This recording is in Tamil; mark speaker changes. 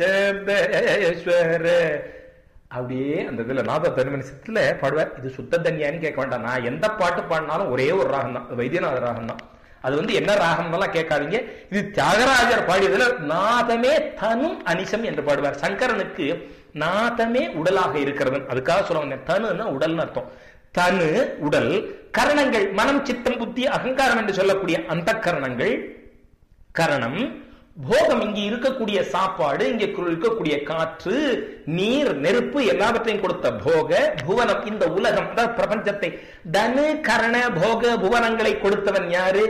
Speaker 1: அப்படியே அந்த இதுல நாத தனிமனிசத்துல பாடுவார். இது சுத்த தன்யான்னு கேட்க வேண்டாம். நான் எந்த பாட்டு பாடினாலும் ஒரே ஒரு ராகம் தான், வைத்தியநாத ராகம் தான். அது என்ன ராகம்லாம் கேட்காதீங்க. இது தியாகராஜர் பாடியதுல நாதமே தனும் அனிசம் என்று பாடுவார். சங்கரனுக்கு நாதமே உடலாக இருக்கிறது. அதுக்காக சொல்ல வந்தேன். தனுன்னா உடல்னு அர்த்தம். தனு உடல், கரணங்கள் மனம் சித்தம் புத்தி அகங்காரம் என்று சொல்லக்கூடிய அந்த கரணங்கள், கரணம், போகம் இங்கே இருக்கக்கூடிய சாப்பாடு, இங்கே இருக்கக்கூடிய காற்று, நீர், நெருப்பு எல்லாவற்றையும் கொடுத்த போக, புவனம் இந்த உலகம், அதாவது பிரபஞ்சத்தை, தனு கரண போக புவனங்களை கொடுத்தவன் யாரு?